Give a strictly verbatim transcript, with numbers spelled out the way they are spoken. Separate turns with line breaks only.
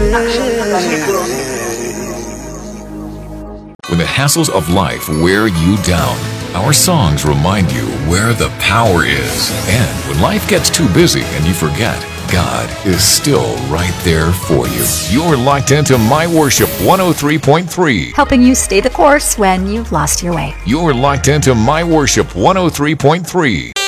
When the hassles of life wear you down, our songs remind you where the power is. And when life gets too busy and you forget, God is still right there for you. You're locked into My Worship one oh three point three.
Helping you stay the course when you've lost your way.
You're locked into My Worship one oh three point three.